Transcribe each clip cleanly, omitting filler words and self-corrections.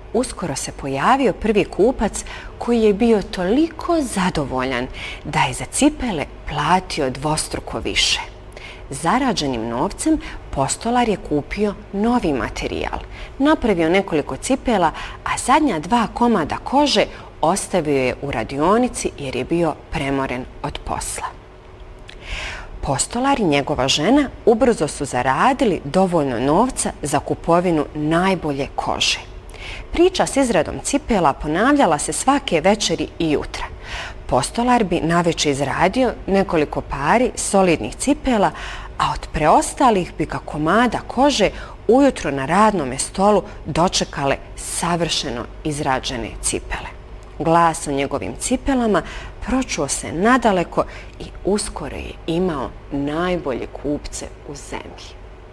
uskoro se pojavio prvi kupac koji je bio toliko zadovoljan da je za cipele platio dvostruko više. Zarađenim novcem postolar je kupio novi materijal, napravio nekoliko cipela, a zadnja 2 komada kože ostavio je u radionici jer je bio premoren od posla. Postolar i njegova žena ubrzo su zaradili dovoljno novca za kupovinu najbolje kože. Priča s izradom cipela ponavljala se svake večeri i jutra. Postolar bi navečer izradio nekoliko pari solidnih cipela, a od preostalih bi ga komada kože ujutro na radnom stolu dočekale savršeno izrađene cipele. Glas o njegovim cipelama pročuo se nadaleko i uskoro je imao najbolje kupce u zemlji.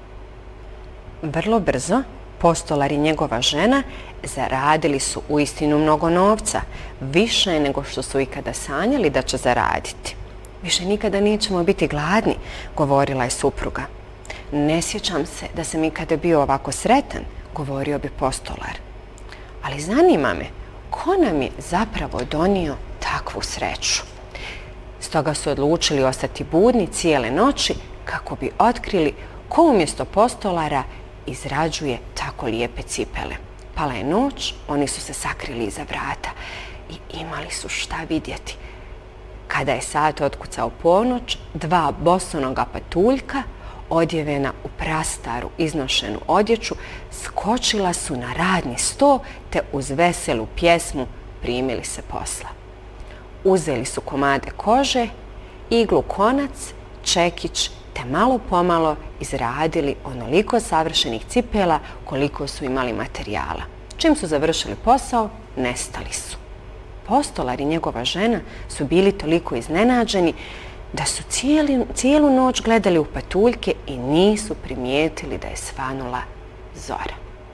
Vrlo brzo postolar i njegova žena zaradili su uistinu mnogo novca, više nego što su ikada sanjali da će zaraditi. Više nikada nećemo biti gladni, govorila je supruga. Ne sjećam se da sam ikada bio ovako sretan, govorio bi postolar. Ali zanima me, ko nam je zapravo donio takvu sreću? Stoga su odlučili ostati budni cijele noći kako bi otkrili ko umjesto postolara izrađuje tako lijepe cipele. Pala je noć, oni su se sakrili iza vrata i imali su šta vidjeti. Kada je sat otkucao ponoć, 2 bosonoga patuljka, odjevena u prastaru iznošenu odjeću, skočila su na radni sto te uz veselu pjesmu primili se posla. Uzeli su komade kože, iglu, konac, čekić te malo pomalo izradili onoliko savršenih cipela koliko su imali materijala. Čim su završili posao, nestali su. Postolar i njegova žena su bili toliko iznenađeni da su cijelu noć gledali u patuljke i nisu primijetili da je svanula zora.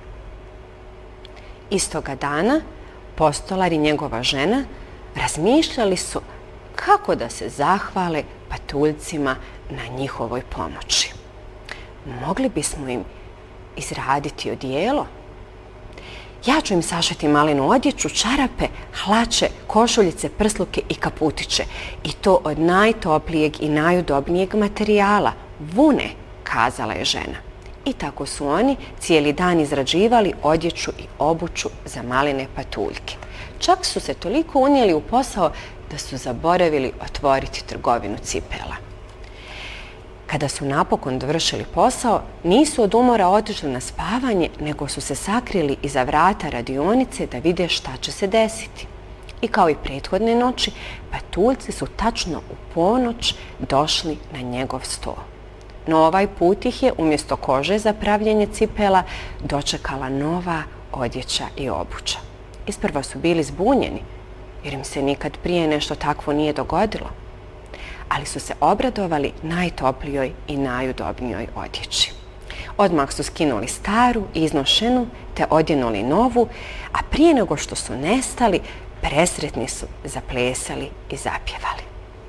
Istoga dana postolar i njegova žena razmišljali su kako da se zahvale patuljcima na njihovoj pomoći. Mogli bismo im izraditi odijelo? Ja ću im sašiti malinu odjeću, čarape, hlače, košuljice, prsluke i kaputiće. I to od najtoplijeg i najudobnijeg materijala, vune, kazala je žena. I tako su oni cijeli dan izrađivali odjeću i obuću za maline patuljke. Čak su se toliko unijeli u posao da su zaboravili otvoriti trgovinu cipela. Kada su napokon dovršili posao, nisu od umora otišli na spavanje, nego su se sakrili iza vrata radionice da vide šta će se desiti. I kao i prethodne noći, patuljci su tačno u ponoć došli na njegov sto. No ovaj put ih je umjesto kože za pravljenje cipela dočekala nova odjeća i obuća. Isprva su bili zbunjeni, jer im se nikad prije nešto takvo nije dogodilo. Ali su se obradovali najtoplijoj i najudobnijoj odjeći. Odmah su skinuli staru, iznošenu, te odjenuli novu, a prije nego što su nestali, presretni su zaplesali i zapjevali.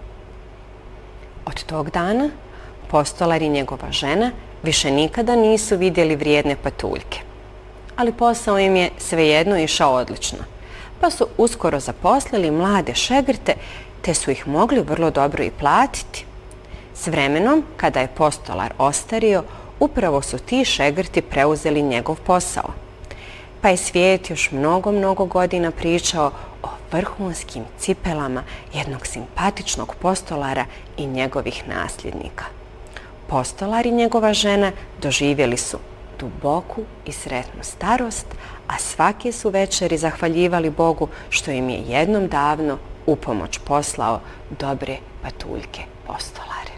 Od tog dana postolar i njegova žena više nikada nisu vidjeli vrijedne patuljke. Ali posao im je svejedno išao odlično, pa su uskoro zaposlili mlade šegrte te su ih mogli vrlo dobro i platiti. S vremenom, kada je postolar ostario, upravo su ti šegrti preuzeli njegov posao. Pa je svijet još mnogo godina pričao o vrhunskim cipelama jednog simpatičnog postolara i njegovih nasljednika. Postolar i njegova žena doživjeli su duboku i sretnu starost, a svake su večeri zahvaljivali Bogu što im je jednom davno u pomoć poslao dobre patuljke postolare.